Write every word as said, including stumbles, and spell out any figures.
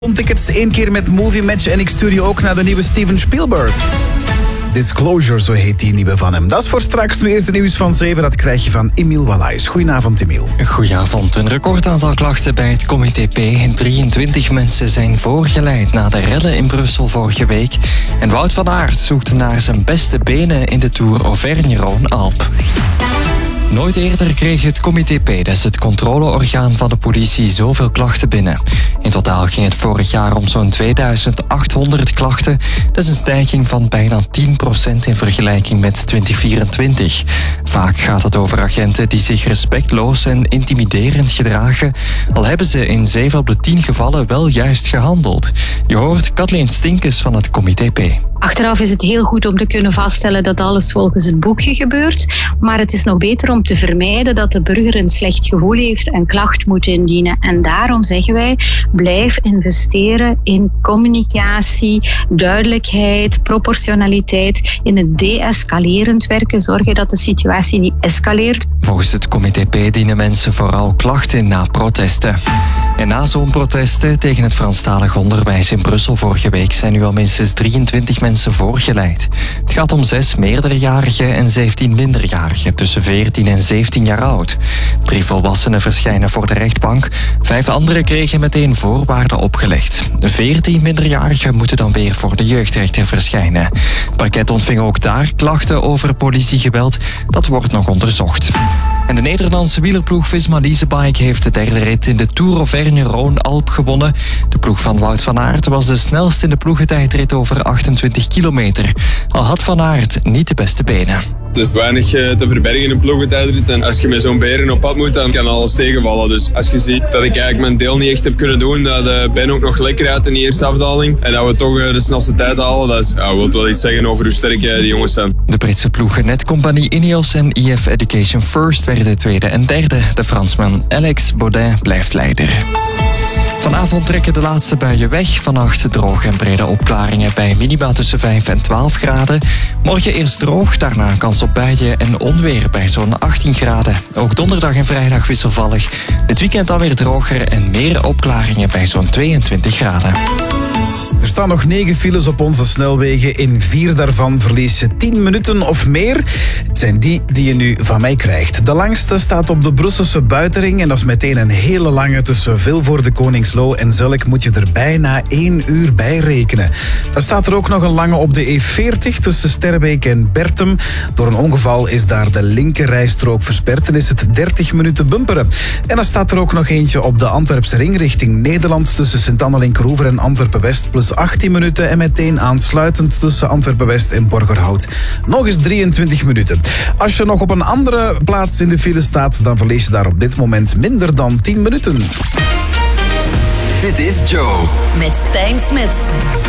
Tickets één keer met Movie Match en ik stuur je ook naar de nieuwe Steven Spielberg. Disclosure, zo heet die nieuwe van hem. Dat is voor straks. Nu eerst de nieuws van zeven. Dat krijg je van Emiel Wallaes. Goedenavond, Emiel. Goedenavond. Een recordaantal klachten bij het Comité P. drieëntwintig mensen zijn voorgeleid na de rellen in Brussel vorige week. En Wout van Aert zoekt naar zijn beste benen in de Tour Auvergne-Rhône-Alpes. Nooit eerder kreeg het Comité P, dat is het controleorgaan van de politie, zoveel klachten binnen. In totaal ging het vorig jaar om zo'n tweeduizend achthonderd klachten. Dat is een stijging van bijna tien procent in vergelijking met twintig vierentwintig. Vaak gaat het over agenten die zich respectloos en intimiderend gedragen, al hebben ze in zeven op de tien gevallen wel juist gehandeld. Je hoort Kathleen Stinkes van het Comité P. Achteraf is het heel goed om te kunnen vaststellen dat alles volgens het boekje gebeurt. Maar het is nog beter om te vermijden dat de burger een slecht gevoel heeft en klacht moet indienen. En daarom zeggen wij, blijf investeren in communicatie, duidelijkheid, proportionaliteit, in het de-escalerend werken. Zorgen dat de situatie niet escaleert. Volgens het Comité P dienen mensen vooral klachten in na protesten. En na zo'n protesten tegen het Franstalig onderwijs in Brussel vorige week zijn nu al minstens drieëntwintig mensen voorgeleid. Het gaat om zes meerderjarigen en zeventien minderjarigen tussen veertien en zeventien jaar oud. Drie volwassenen verschijnen voor de rechtbank. Vijf anderen kregen meteen voorwaarden opgelegd. De veertien minderjarigen moeten dan weer voor de jeugdrechter verschijnen. Het parket ontving ook daar klachten over politiegeweld. Dat wordt nog onderzocht. En de Nederlandse wielerploeg Visma Leasebike heeft de derde rit in de Tour Auvergne-Rhône-Alpes gewonnen. De ploeg van Wout van Aert was de snelste in de ploegentijdrit over achtentwintig kilometer. Al had Van Aert niet de beste benen. Het is weinig te verbergen in een ploegentijdrit. En als je met zo'n beren op pad moet, dan kan alles tegenvallen. Dus als je ziet dat ik eigenlijk mijn deel niet echt heb kunnen doen, dat Ben ook nog lekker uit in de eerste afdaling en dat we toch de snelste tijd halen, dat is, ja, wil wel iets zeggen over hoe sterk die jongens zijn. De Britse ploegen Netcompagnie Ineos en I F Education First werden tweede en derde. De Fransman Alex Baudin blijft leider. Vanavond trekken de laatste buien weg. Vannacht droge en brede opklaringen bij minima tussen vijf en twaalf graden. Morgen eerst droog, daarna kans op buien en onweer bij zo'n achttien graden. Ook donderdag en vrijdag wisselvallig. Dit weekend dan weer droger en meer opklaringen bij zo'n tweeëntwintig graden. Er staan nog negen files op onze snelwegen. In vier daarvan verlies je tien minuten of meer. Het zijn die die je nu van mij krijgt. De langste staat op de Brusselse buitenring en dat is meteen een hele lange tussen Vilvoorde, Koningslo en Zulk. Moet je er bijna één uur bij rekenen. Dan staat er ook nog een lange op de E veertig tussen Sterbeek en Bertum. Door een ongeval is daar de linkerrijstrook versperd en is het dertig minuten bumperen. En dan staat er ook nog eentje op de Antwerpse ring richting Nederland tussen Sint-Anne-Linkeroever en Antwerpen-West plus achttien minuten en meteen aansluitend tussen Antwerpen-West en Borgerhout. Nog eens drieëntwintig minuten. Als je nog op een andere plaats in de file staat, dan verlies je daar op dit moment minder dan tien minuten. Dit is Joe. Met Stijn Smits.